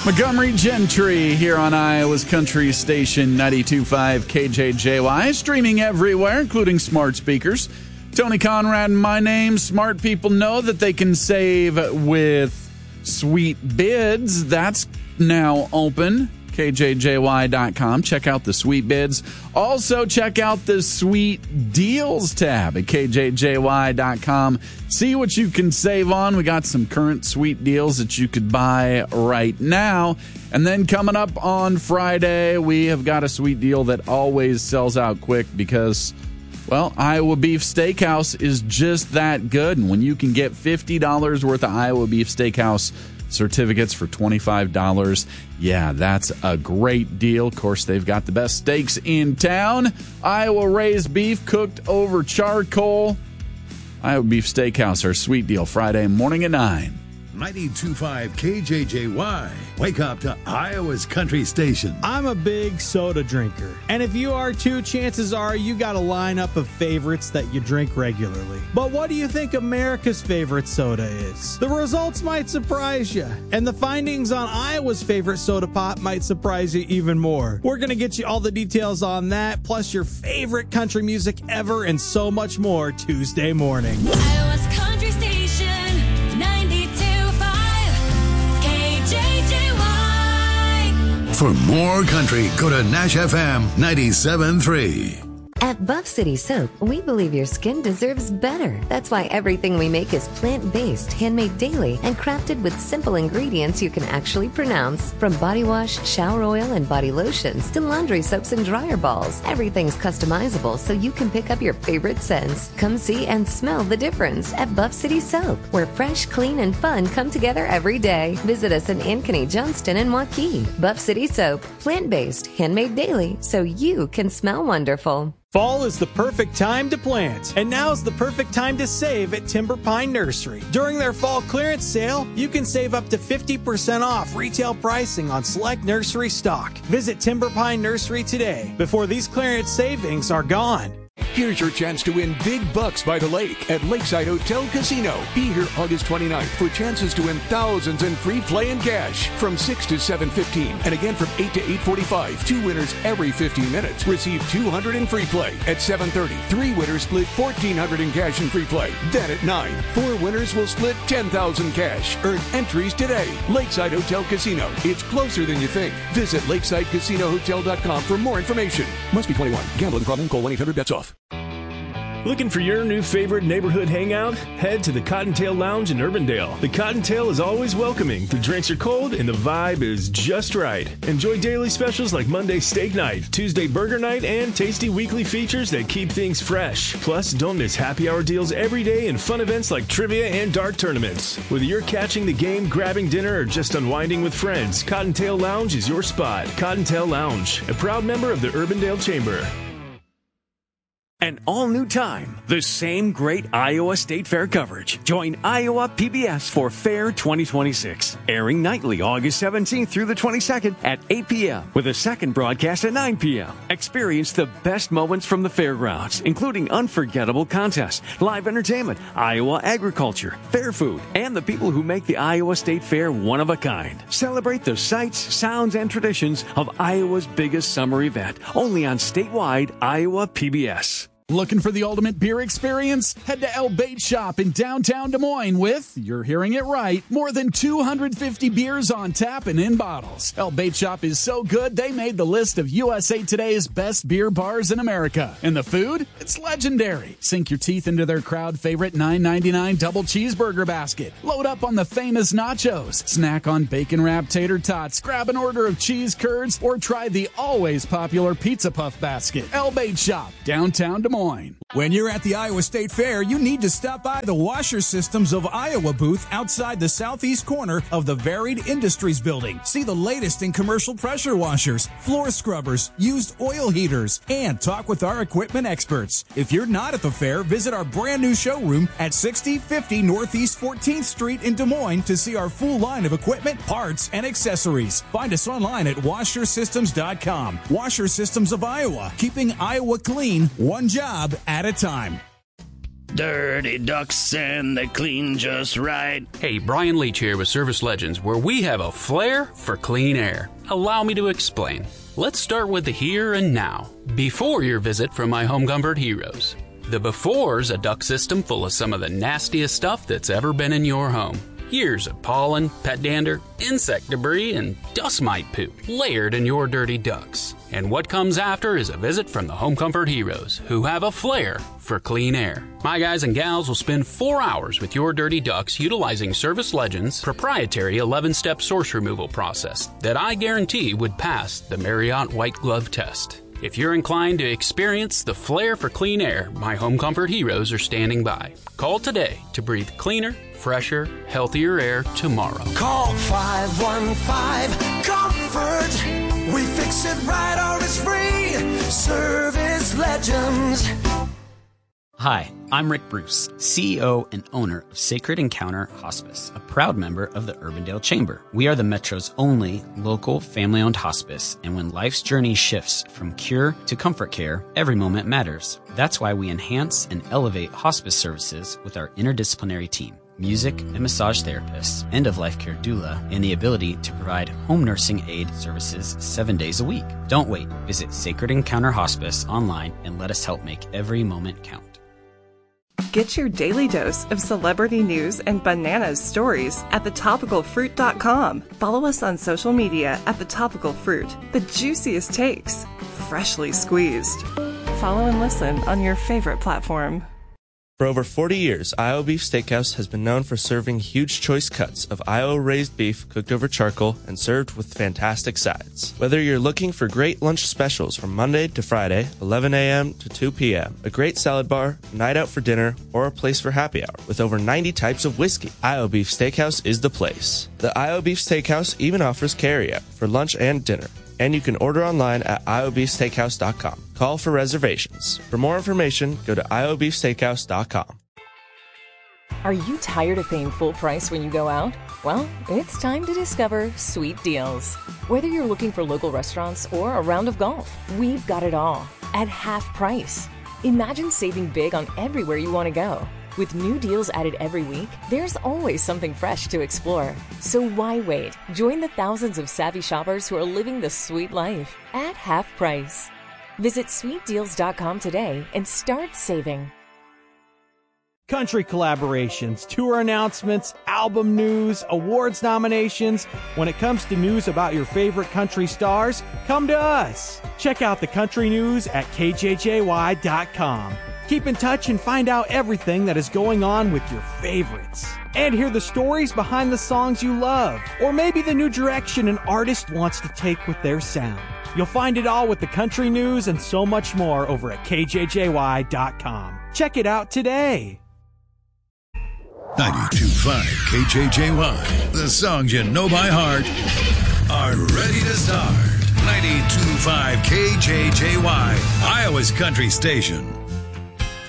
Montgomery Gentry here on Iowa's Country Station 92.5 KJJY, streaming everywhere, including smart speakers. Tony Conrad and my name. Smart people know that they can save with Sweet Bids. That's now open. KJJY.com. Check out the Sweet Bids. Also, check out the Sweet Deals tab at KJJY.com. See what you can save on. We got some current sweet deals that you could buy right now. And then coming up on Friday, we have got a sweet deal that always sells out quick because, well, Iowa Beef Steakhouse is just that good. And when you can get $50 worth of Iowa Beef Steakhouse certificates for $25, yeah, that's a great deal. Of course, they've got the best steaks in town. Iowa raised beef cooked over charcoal. Iowa Beef Steakhouse, our sweet deal, Friday morning at 9. 92.5 KJJY. Wake up to Iowa's Country Station. I'm a big soda drinker. And if you are too, chances are you got a lineup of favorites that you drink regularly. But what do you think America's favorite soda is? The results might surprise you. And the findings on Iowa's favorite soda pop might surprise you even more. We're going to get you all the details on that, plus your favorite country music ever, and so much more Tuesday morning. Iowa's Country Station. For more country, go to Nash FM 97.3. At Buff City Soap, we believe your skin deserves better. That's why everything we make is plant-based, handmade daily, and crafted with simple ingredients you can actually pronounce. From body wash, shower oil, and body lotions to laundry soaps and dryer balls, everything's customizable so you can pick up your favorite scents. Come see and smell the difference at Buff City Soap, where fresh, clean, and fun come together every day. Visit us in Ankeny, Johnston, and Waukee. Buff City Soap, plant-based, handmade daily, so you can smell wonderful. Fall is the perfect time to plant, and now's the perfect time to save at Timber Pine Nursery. During their fall clearance sale, you can save up to 50% off retail pricing on select nursery stock. Visit Timber Pine Nursery today before these clearance savings are gone. Here's your chance to win big bucks by the lake at Lakeside Hotel Casino. Be here August 29th for chances to win thousands in free play and cash from 6 to 7:15 and again from 8 to 8:45. 2 winners every 15 minutes receive $200 in free play. At 7:30, 3 winners split $1,400 in cash in free play. Then at 9, 4 winners will split $10,000 cash. Earn entries today. Lakeside Hotel Casino. It's closer than you think. Visit LakesideCasinoHotel.com for more information. Must be 21. Gambling problem? Call 1-800-BETS-OFF. Looking for your new favorite neighborhood hangout? Head to the Cottontail Lounge in Urbandale. The Cottontail is always welcoming. The drinks are cold and the vibe is just right. Enjoy daily specials like Monday Steak Night, Tuesday Burger Night, and tasty weekly features that keep things fresh. Plus, don't miss happy hour deals every day and fun events like trivia and dart tournaments. Whether you're catching the game, grabbing dinner, or just unwinding with friends, Cottontail Lounge is your spot. Cottontail Lounge, a proud member of the Urbandale Chamber. An all-new time, the same great Iowa State Fair coverage. Join Iowa PBS for Fair 2026, airing nightly August 17th through the 22nd at 8 p.m. with a second broadcast at 9 p.m. Experience the best moments from the fairgrounds, including unforgettable contests, live entertainment, Iowa agriculture, fair food, and the people who make the Iowa State Fair one of a kind. Celebrate the sights, sounds, and traditions of Iowa's biggest summer event, only on statewide Iowa PBS. Looking for the ultimate beer experience? Head to El Bait Shop in downtown Des Moines with, you're hearing it right, more than 250 beers on tap and in bottles. El Bait Shop is so good, they made the list of USA Today's best beer bars in America. And the food? It's legendary. Sink your teeth into their crowd favorite $9.99 double cheeseburger basket. Load up on the famous nachos. Snack on bacon-wrapped tater tots. Grab an order of cheese curds or try the always popular pizza puff basket. El Bait Shop, downtown Des Moines. When you're at the Iowa State Fair, you need to stop by the Washer Systems of Iowa booth outside the southeast corner of the Varied Industries building. See the latest in commercial pressure washers, floor scrubbers, used oil heaters, and talk with our equipment experts. If you're not at the fair, visit our brand new showroom at 6050 Northeast 14th Street in Des Moines to see our full line of equipment, parts, and accessories. Find us online at washersystems.com. Washer Systems of Iowa, keeping Iowa clean, one job at a time. Dirty ducks and they clean just right. Hey, Brian Leach here with Service Legends, where we have a flair for clean air. Allow me to explain. Let's start with the here and now, before your visit from my Home Comfort heroes. The before's a duct system full of some of the nastiest stuff that's ever been in your home. Years of pollen, pet dander, insect debris, and dust mite poop layered in your dirty ducts. And what comes after is a visit from the Home Comfort heroes, who have a flair for clean air. My guys and gals will spend 4 hours with your dirty ducts utilizing Service Legends' proprietary 11-step source removal process that I guarantee would pass the Marriott White Glove test. If you're inclined to experience the flair for clean air, my Home Comfort heroes are standing by. Call today to breathe cleaner, fresher, healthier air tomorrow. Call 515-COMFORT. We fix it right or it's free. Service Legends. Hi, I'm Rick Bruce, CEO and owner of Sacred Encounter Hospice, a proud member of the Urbandale Chamber. We are the Metro's only local family-owned hospice, and when life's journey shifts from cure to comfort care, every moment matters. That's why we enhance and elevate hospice services with our interdisciplinary team. Music and massage therapists, end-of-life care doula, and the ability to provide home nursing aid services 7 days a week. Don't wait. Visit Sacred Encounter Hospice online and let us help make every moment count. Get your daily dose of celebrity news and bananas stories at thetopicalfruit.com. Follow us on social media at The Topical Fruit. The juiciest takes, freshly squeezed. Follow and listen on your favorite platform. For over 40 years, Iowa Beef Steakhouse has been known for serving huge choice cuts of Iowa-raised beef cooked over charcoal and served with fantastic sides. Whether you're looking for great lunch specials from Monday to Friday, 11 a.m. to 2 p.m., a great salad bar, a night out for dinner, or a place for happy hour with over 90 types of whiskey, Iowa Beef Steakhouse is the place. The Iowa Beef Steakhouse even offers carry-out for lunch and dinner, and you can order online at iowabeefsteakhouse.com. Call for reservations. For more information, go to iowabeefsteakhouse.com. Are you tired of paying full price when you go out? Well, it's time to discover Sweet Deals. Whether you're looking for local restaurants or a round of golf, we've got it all at half price. Imagine saving big on everywhere you want to go. With new deals added every week, there's always something fresh to explore. So why wait? Join the thousands of savvy shoppers who are living the sweet life at half price. Visit sweetdeals.com today and start saving. Country collaborations, tour announcements, album news, awards nominations. When it comes to news about your favorite country stars, come to us. Check out the country news at kjjy.com. Keep in touch and find out everything that is going on with your favorites. And hear the stories behind the songs you love, or maybe the new direction an artist wants to take with their sound. You'll find it all with the country news and so much more over at kjjy.com. Check it out today. 92.5 KJJY. The songs you know by heart are ready to start. 92.5 KJJY, Iowa's country station.